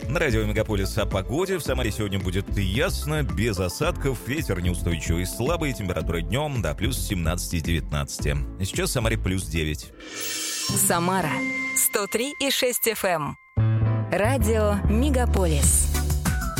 На радио Мегаполис о погоде. В Самаре сегодня будет ясно, без осадков, ветер неустойчивый, слабый, температура днем до плюс 17-19. Сейчас в Самаре плюс 9. Самара 103,6 FM. Радио Мегаполис.